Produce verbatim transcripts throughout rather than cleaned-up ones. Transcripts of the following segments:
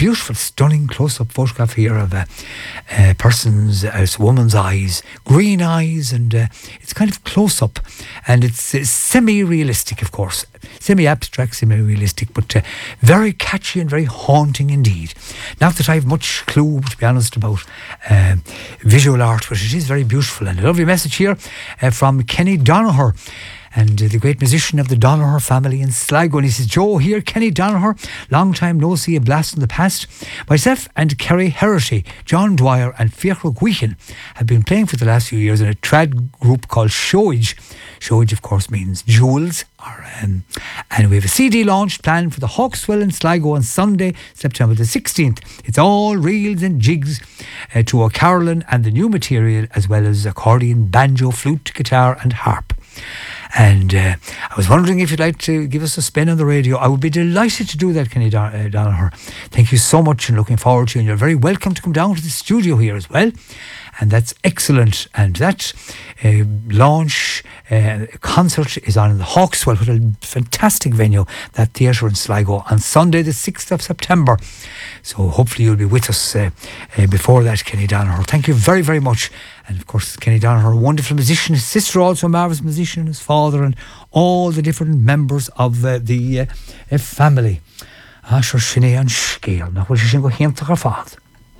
beautiful, stunning close-up photograph here of a, a person's, a woman's eyes, green eyes, and uh, it's kind of close-up, and it's, it's semi-realistic, of course, semi-abstract, semi-realistic, but uh, very catchy and very haunting indeed. Not that I have much clue, to be honest, about uh, visual art, but it is very beautiful, and a lovely message here uh, from Kenny Donaher, and uh, the great musician of the Donaher family in Sligo. And he says, Joe here, Kenny Donaher, long time no see, a blast in the past. Myself and Kerry Herity, John Dwyer and Fiachra Guichin have been playing for the last few years in a trad group called Shoage. Shoage, of course, means jewels. Or, um, and we have a C D launch planned for the Hawkswell in Sligo on Sunday, September the sixteenth. It's all reels and jigs uh, to a carolyn and the new material, as well as accordion, banjo, flute, guitar and harp. And uh, I was wondering if you'd like to give us a spin on the radio. I would be delighted to do that, Kenny Don- uh, Donaher. Thank you so much, and looking forward to you. And you're very welcome to come down to the studio here as well. And that's excellent. And that uh, launch uh, concert is on in the Hawkswell. What a fantastic venue, that theatre in Sligo, on Sunday the sixth of September. So hopefully you'll be with us uh, uh, before that, Kenny Donaher. Thank you very, very much. And of course, Kenny Donaher, a wonderful musician, his sister also a marvellous musician, his father, and all the different members of uh, the uh, uh, family. Ah, sure, Sinead and Scale. Now, what is she going to hear her father?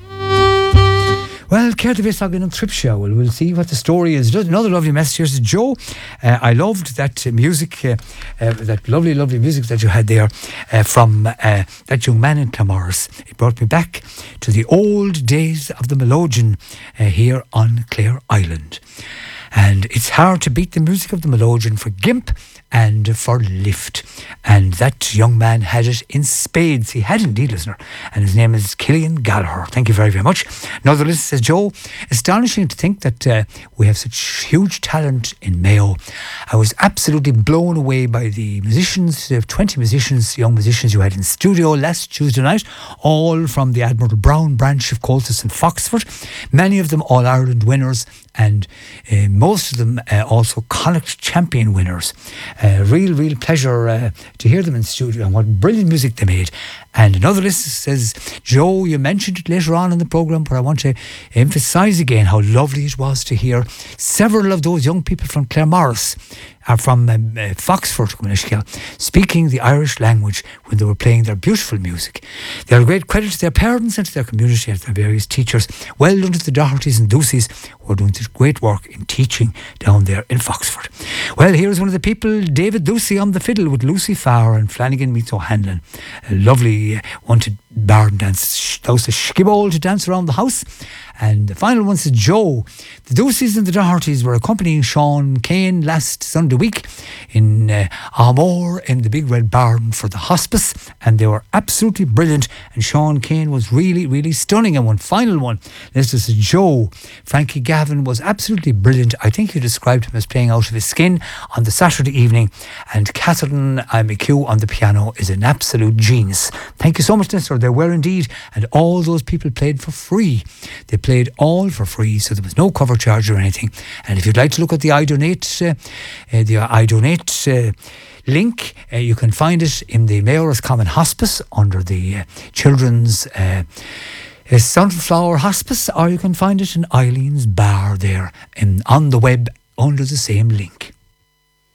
Well, Care to Visag in Trip Show. We'll, we'll see what the story is. Another lovely message here says, Joe, uh, I loved that uh, music, uh, uh, that lovely, lovely music that you had there uh, from uh, that young man in Clamorris. It brought me back to the old days of the Melodeon uh, here on Clare Island. And it's hard to beat the music of the Melodeon for Gimp and for Lift. And that young man had it in spades. He had indeed, listener. And his name is Killian Gallagher. Thank you very, very much. Another listener says, Joe, astonishing to think that uh, we have such huge talent in Mayo. I was absolutely blown away by the musicians, uh, twenty musicians, young musicians you had in studio last Tuesday night, all from the Admiral Brown branch of Coltis and Foxford. Many of them All-Ireland winners, and uh, most of them uh, also Connacht champion winners. Uh, real, real pleasure uh, to hear them in studio, and what brilliant music they made. And another listener says, Joe, you mentioned it later on in the programme, but I want to emphasise again how lovely it was to hear several of those young people from Claremorris, are from um, uh, Foxford, speaking the Irish language when they were playing their beautiful music. They are a great credit to their parents and to their community and to their various teachers. Well done to the Dohertys and Ducys, who are doing such great work in teaching down there in Foxford. Well, here's one of the people, David Ducey on the fiddle with Lucy Farr and Flanagan meets O'Hanlon. A lovely uh, one to barn dance, those a skibble to dance around the house. And the final one says, Joe, the Ducys and the Dohertys were accompanying Sean Kane last Sunday week in uh, Armore in the Big Red Barn for the hospice, and they were absolutely brilliant, and Sean Kane was really, really stunning. And one final one, this is Joe, Frankie Gavin was absolutely brilliant. I think you described him as playing out of his skin on the Saturday evening, and Catherine uh, McHugh on the piano is an absolute genius. Thank you so much, Nestor. They were indeed, and all those people played for free. They played all for free, so there was no cover charge or anything. And if you'd like to look at the I Donate, uh, uh, the I Donate uh, link, uh, you can find it in the Mayor's Common Hospice under the uh, Children's uh, uh, Sunflower Hospice, or you can find it in Eileen's Bar there in, on the web under the same link.